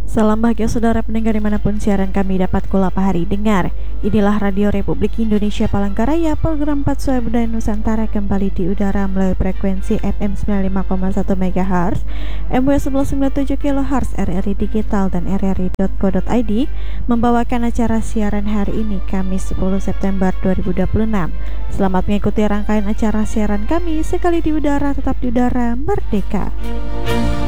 Salam bahagia saudara pendengar dimanapun siaran kami dapat kulapa hari dengar. Inilah Radio Republik Indonesia Palangkaraya, program 4 Suara Budaya Nusantara kembali di udara melalui frekuensi FM 95,1 MHz, MW 1197 kHz, RRI Digital dan rri.co.id, membawakan acara siaran hari ini Kamis 10 September 2026. Selamat mengikuti rangkaian acara siaran kami, sekali di udara tetap di udara merdeka.